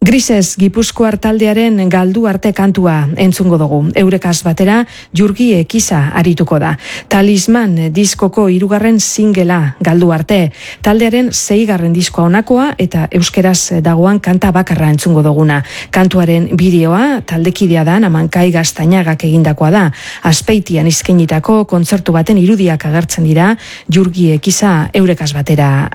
Grises Gipuzkoar taldearen galdu arte kantua entzungo dugu. Eurekaz batera Jurgi Ekiza arituko da. Talisman diskoko 3. singela galdu arte. Taldearen 6. diskoa honakoa eta euskeraz dagoan kanta bakarra entzungo duguna. Kantuaren bideoa taldekidea da Namankai Gaztainagak egindakoa da. Azpeitian eskainitako kontzertu baten irudiak agertzen dira Jurgi Ekiza Eurekaz batera